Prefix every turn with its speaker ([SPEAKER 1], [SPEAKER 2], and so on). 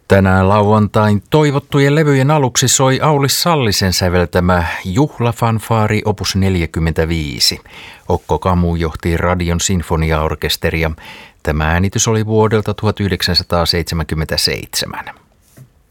[SPEAKER 1] Tänään lauantain toivottujen levyjen aluksi soi Aulis Sallisen säveltämä juhlafanfaari opus 45. Okko Kamu johti Radion sinfoniaorkesteria. Tämä äänitys oli vuodelta 1977.